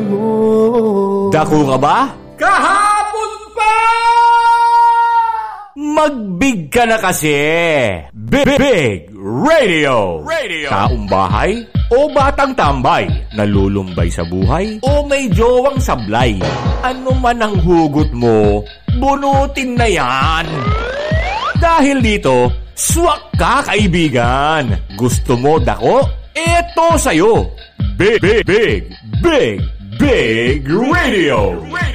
mo. Dako ka ba? Kahapon pa! Magbig ka na kasi. Big Radio. Kaumbahay o batang tambay, nalulumbay sa buhay o may jowang sablay. Ano man ang hugot mo, bunutin na yan. Dahil dito, swak ka kaibigan. Gusto mo dako? Eto sa'yo. Big Radio.